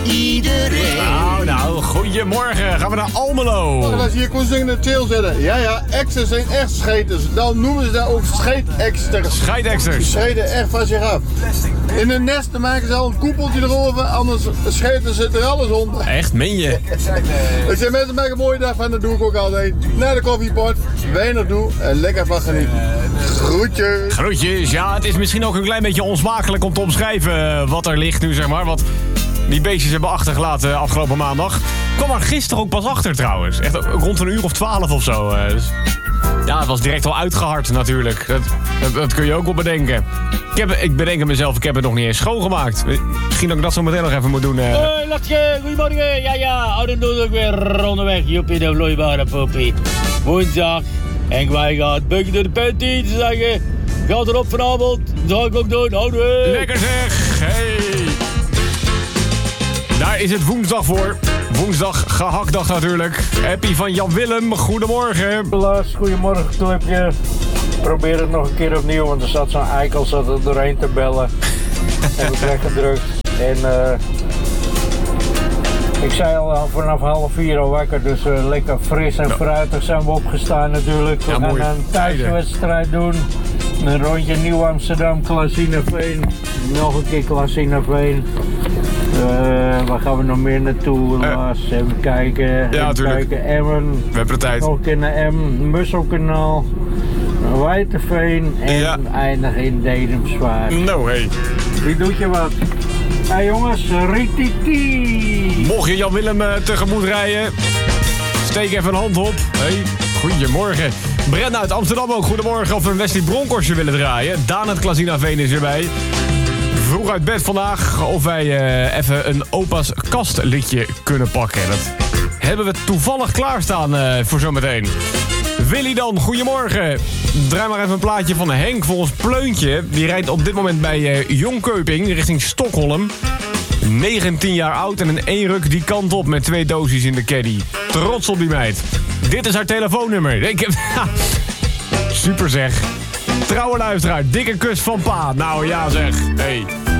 iedereen. Nou, goedemorgen. Gaan we naar Almelo. Als je hier kon zingen de tail zetten. Ja, exers zijn echt scheters. Dan noemen ze dat ook scheetexters. Scheidexters. Scheten echt van zich af. In een nest dan maken ze al een koepeltje erover, anders scheten ze er alles onder. Echt, meen je? Ik zeg mensen maken een mooie dag van, dat doe ik ook altijd. Naar de koffiepot, weinig doe en lekker van genieten. Groetjes. Groetjes. Ja, het is misschien ook een klein beetje onsmakelijk om te omschrijven wat er ligt nu, zeg maar. Wat die beestjes hebben achtergelaten afgelopen maandag. Ik kwam er gisteren ook pas achter trouwens. Echt rond een uur of 12 of zo. Dus ja, het was direct al uitgehard natuurlijk. Dat kun je ook wel bedenken. Ik bedenk aan mezelf, ik heb het nog niet eens schoongemaakt. Misschien dat ik dat zo meteen nog even moet doen. Hoi, Latje, goedemorgen. Ja, oude doet ook weer onderweg. Joepie, de vloeibare poepie. Woensdag. En wij gaan bukken door de panty te zeggen. Gaat erop vanavond. Dat zal ik ook doen. Houden. Lekker zeg. Hey. Daar is het woensdag voor. Woensdag gehaktdag natuurlijk. Happy van Jan Willem. Goedemorgen. Helaas, goedemorgen Tulipje. Probeer het nog een keer opnieuw, want er zat zo'n eikel zat er doorheen te bellen. Heb ik weggedrukt. En ik zei al vanaf 3:30 al wakker, dus lekker fris en fruitig zijn we opgestaan natuurlijk. We gaan een thuiswedstrijd doen. Een rondje Nieuw-Amsterdam, Klasinaveen. Nog een keer Klasinaveen. Waar gaan we nog meer naartoe? Even kijken. Ja, natuurlijk. Emmen. We hebben de tijd. Nog een keer naar Emmen. Musselkanaal. Wijteveen. En eindigen in Dedemsvaart. Nou, hey. Wie doet je wat? Hey jongens, rititi. Mocht je Jan Willem tegemoet rijden, steek even een hand op. Hey, goedemorgen. Brenna uit Amsterdam ook, goedemorgen. Of we een Wesley Bronkhorstje willen draaien. Daan uit Klasinaveen is erbij. Vroeg uit bed vandaag of wij even een opa's kastliedje kunnen pakken. Dat hebben we toevallig klaarstaan voor zometeen. Willy dan, goedemorgen. Draai maar even een plaatje van Henk voor ons Pleuntje. Die rijdt op dit moment bij Jongkeuping richting Stockholm. 19 jaar oud en in één ruk die kant op met 2 doosjes in de caddy. Trots op die meid. Dit is haar telefoonnummer. Super zeg. Trouwe luisteraar, dikke kus van pa. Nou ja zeg. Hey.